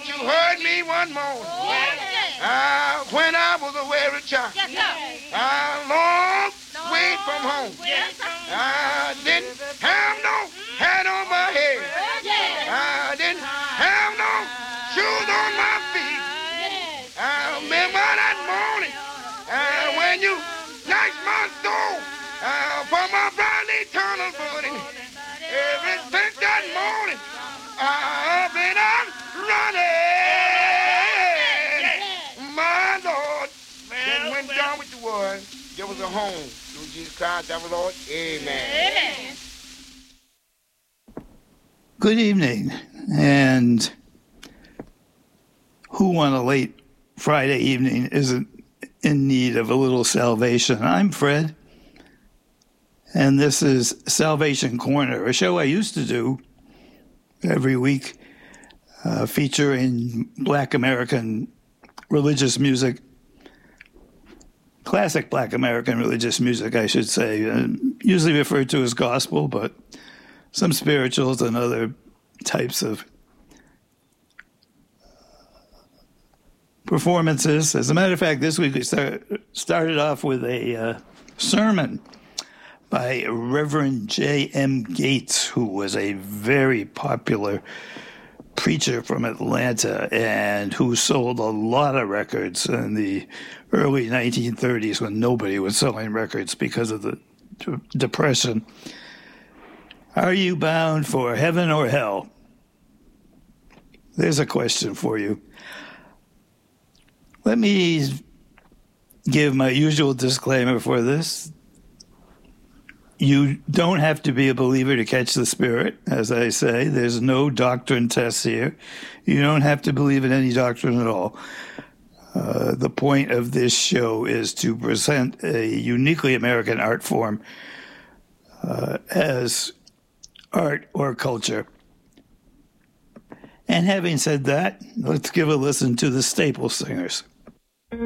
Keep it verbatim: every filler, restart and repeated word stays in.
But you heard me one morning. Uh, when I was a weary child. A long way from home. I didn't have no hat on my head. I didn't have no shoes on my feet. I remember that morning uh, when you knocked my door uh, for my blind eternal footing. Ever since that morning, I've been out running. My Lord, then went down with the word. There was a home through Jesus Christ, our Lord. Amen. Amen. Good evening, and who on a late Friday evening isn't in need of a little salvation? I'm Fred, and this is Salvation Corner, a show I used to do every week uh, featuring Black American religious music, classic Black American religious music, I should say, uh, usually referred to as gospel, but some spirituals and other types of performances. As a matter of fact, this week we start, started off with a uh, sermon by Reverend J M Gates, who was a very popular preacher from Atlanta and who sold a lot of records in the early nineteen thirties when nobody was selling records because of the d- Depression. Are you bound for heaven or hell? There's a question for you. Let me give my usual disclaimer for this. You don't have to be a believer to catch the Spirit, as I say. There's no doctrine tests here. You don't have to believe in any doctrine at all. Uh, the point of this show is to present a uniquely American art form uh, as art or culture. And having said that, let's give a listen to the Staple Singers.